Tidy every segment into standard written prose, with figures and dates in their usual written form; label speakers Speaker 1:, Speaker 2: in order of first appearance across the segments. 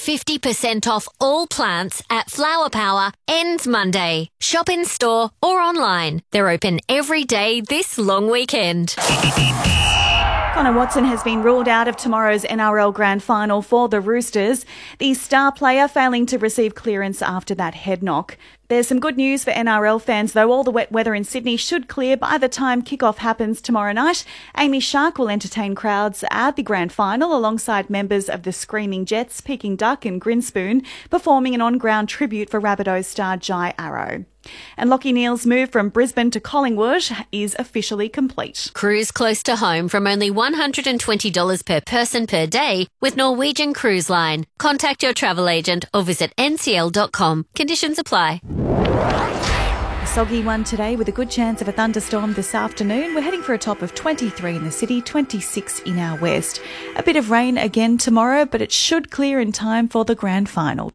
Speaker 1: 50% off all plants at Flower Power ends Monday. Shop in store or online. They're open every day this long weekend.
Speaker 2: Connor Watson has been ruled out of tomorrow's NRL Grand Final for the Roosters, the star player failing to receive clearance after that head knock. There's some good news for NRL fans, though. All the wet weather in Sydney should clear by the time kickoff happens tomorrow night. Amy Shark will entertain crowds at the Grand Final alongside members of the Screaming Jets, Peking Duck and Grinspoon, performing an on-ground tribute for Rabbitohs star Jai Arrow. And Lachie Neale's move from Brisbane to Collingwood is officially complete.
Speaker 1: Cruise close to home from only $120 per person per day with Norwegian Cruise Line. Contact your travel agent or visit ncl.com. Conditions apply.
Speaker 2: A soggy one today with a good chance of a thunderstorm this afternoon. We're heading for a top of 23 in the city, 26 in our west. A bit of rain again tomorrow, but it should clear in time for the grand final.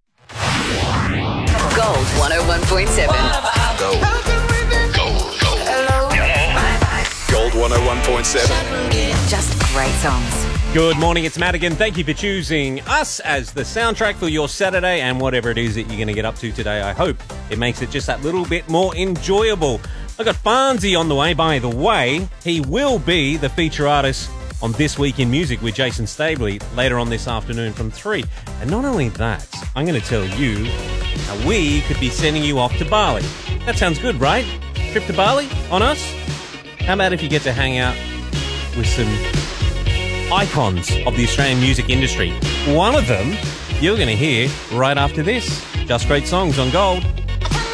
Speaker 3: Gold 101.7.
Speaker 4: Gold 101.7.
Speaker 3: Just great songs.
Speaker 5: Good morning, it's Madigan. Thank you for choosing us as the soundtrack for your Saturday and whatever it is that you're going to get up to today. I hope it makes it just that little bit more enjoyable. I've got Farnsey on the way. By the way, he will be the feature artist on This Week in Music with Jason Stabley later on this afternoon from 3. And not only that, I'm going to tell you how we could be sending you off to Bali. That sounds good, right? Trip to Bali on us? How about if you get to hang out with some icons of the Australian music industry? One of them you're going to hear right after this. Just Great Songs on Gold.